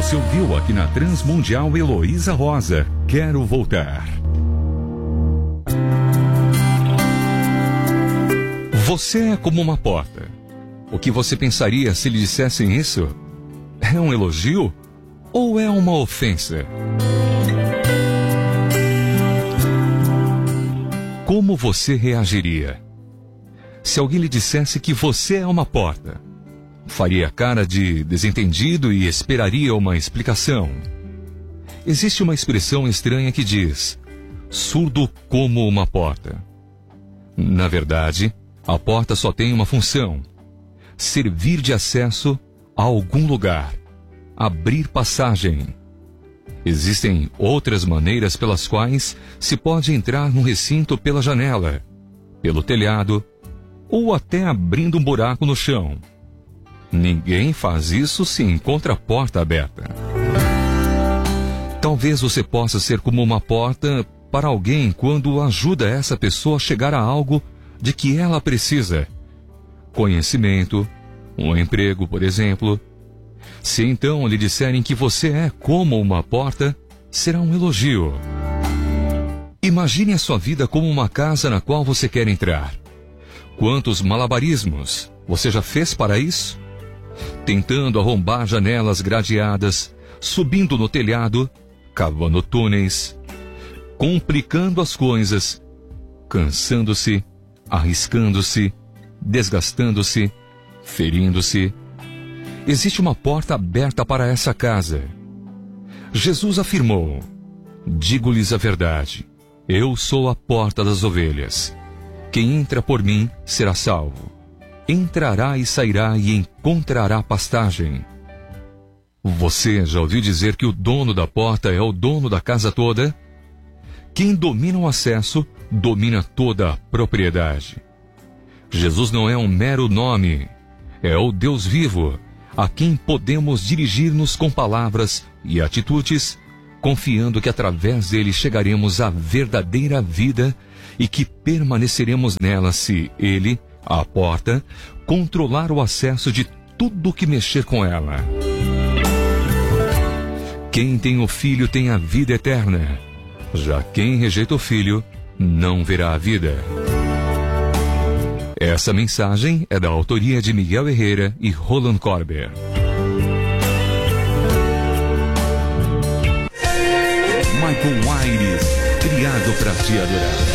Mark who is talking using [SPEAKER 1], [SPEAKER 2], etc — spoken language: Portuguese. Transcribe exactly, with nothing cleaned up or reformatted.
[SPEAKER 1] Você ouviu aqui na Transmundial Heloísa Rosa, Quero Voltar. Você é como uma porta. O que você pensaria se lhe dissessem isso? É um elogio ou é uma ofensa? Como você reagiria? Se alguém lhe dissesse que você é uma porta, faria cara de desentendido e esperaria uma explicação. Existe uma expressão estranha que diz: surdo como uma porta. Na verdade, a porta só tem uma função: servir de acesso a algum lugar, abrir passagem. Existem outras maneiras pelas quais se pode entrar num recinto pela janela, pelo telhado, ou até abrindo um buraco no chão. Ninguém faz isso se encontra a porta aberta. Talvez você possa ser como uma porta para alguém quando ajuda essa pessoa a chegar a algo de que ela precisa. Conhecimento, um emprego, por exemplo. Se então lhe disserem que você é como uma porta, será um elogio. Imagine a sua vida como uma casa na qual você quer entrar. Quantos malabarismos você já fez para isso? Tentando arrombar janelas gradeadas, subindo no telhado, cavando túneis, complicando as coisas, cansando-se, arriscando-se, desgastando-se, ferindo-se. Existe uma porta aberta para essa casa. Jesus afirmou: digo-lhes a verdade, eu sou a porta das ovelhas. Quem entra por mim será salvo. Entrará e sairá e encontrará pastagem. Você já ouviu dizer que o dono da porta é o dono da casa toda? Quem domina o acesso, domina toda a propriedade. Jesus não é um mero nome, é o Deus vivo, a quem podemos dirigir-nos com palavras e atitudes, confiando que através dele chegaremos à verdadeira vida e que permaneceremos nela se ele, a porta, controlar o acesso de tudo que mexer com ela. Quem tem o Filho tem a vida eterna. Já quem rejeita o Filho não verá a vida. Essa mensagem é da autoria de Miguel Herrera e Roland Corber. Michael Wires, criado para te adorar.